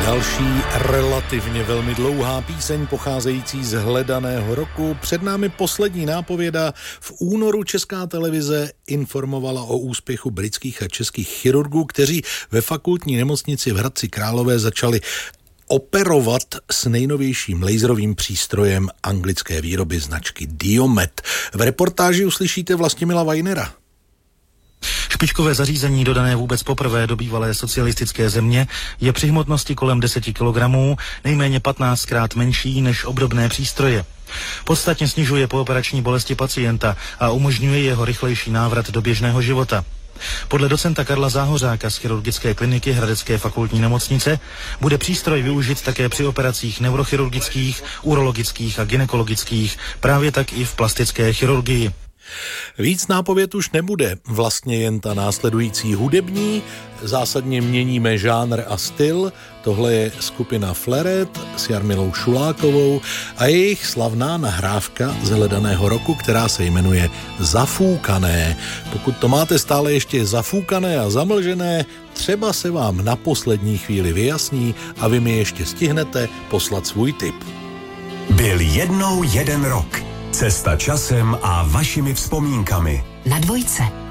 Další relativně velmi dlouhá píseň pocházející z hledaného roku. Před námi poslední nápověda. V únoru Česká televize informovala o úspěchu britských a českých chirurgů, kteří ve fakultní nemocnici v Hradci Králové začali operovat s nejnovějším laserovým přístrojem anglické výroby značky Diomed. V reportáži uslyšíte Vlastimila Weinera. Špičkové zařízení dodané vůbec poprvé do bývalé socialistické země je při hmotnosti kolem 10 kg nejméně 15krát menší než obdobné přístroje. Podstatně snižuje pooperační bolesti pacienta a umožňuje jeho rychlejší návrat do běžného života. Podle docenta Karla Záhořáka z chirurgické kliniky Hradecké fakultní nemocnice bude přístroj využit také při operacích neurochirurgických, urologických a gynekologických, právě tak i v plastické chirurgii. Víc nápověd už nebude, vlastně jen ta následující hudební. Zásadně měníme žánr a styl. Tohle je skupina Fleret s Jarmilou Šulákovou a jejich slavná nahrávka z hledaného roku, která se jmenuje Zafúkané. Pokud to máte stále ještě zafúkané a zamlžené, třeba se vám na poslední chvíli vyjasní a vy mi ještě stihnete poslat svůj tip. Byl jednou jeden rok. Cesta časem a vašimi vzpomínkami. Na Dvojce.